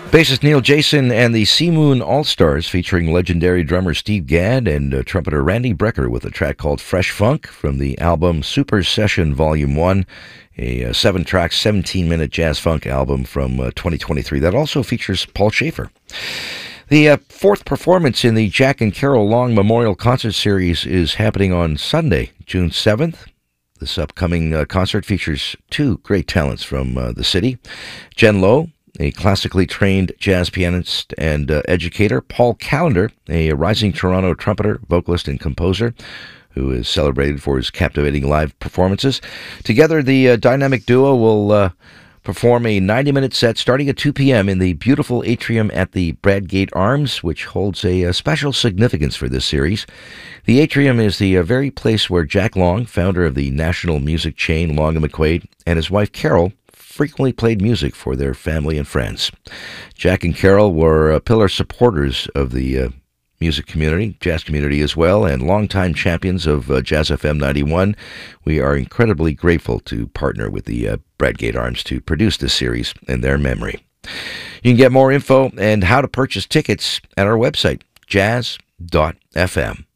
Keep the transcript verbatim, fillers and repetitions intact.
Bassist Neil Jason and the Sea Moon All-Stars featuring legendary drummer Steve Gadd and uh, trumpeter Randy Brecker with a track called Fresh Funk from the album Super Session Volume one, a uh, seven-track, seventeen-minute jazz funk album from uh, twenty twenty-three that also features Paul Schaefer. The uh, fourth performance in the Jack and Carol Long Memorial Concert Series is happening on Sunday, June seventh. This upcoming uh, concert features two great talents from uh, the city. Jen Lowe, a classically trained jazz pianist and uh, educator. Paul Callender, a rising Toronto trumpeter, vocalist, and composer, who is celebrated for his captivating live performances. Together, the uh, dynamic duo will uh, perform a ninety-minute set starting at two p.m. in the beautiful atrium at the Bradgate Arms, which holds a, a special significance for this series. The atrium is the uh, very place where Jack Long, founder of the national music chain Long and McQuaid, and his wife Carol frequently played music for their family and friends. Jack and Carol were uh, pillar supporters of the uh, music community, jazz community as well, and longtime champions of uh, Jazz F M ninety-one. We are incredibly grateful to partner with the uh, Bradgate Arms to produce this series in their memory. You can get more info and how to purchase tickets at our website, jazz dot f m.